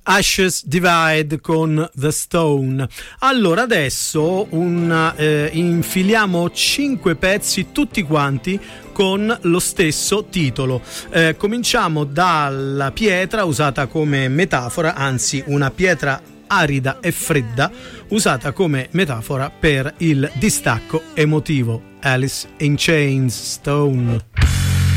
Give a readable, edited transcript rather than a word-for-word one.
Ashes Divide con The Stone. Allora adesso infiliamo 5 pezzi tutti quanti con lo stesso titolo. Cominciamo dalla pietra usata come metafora, anzi una pietra arida e fredda usata come metafora per il distacco emotivo. Alice in Chains, Stone.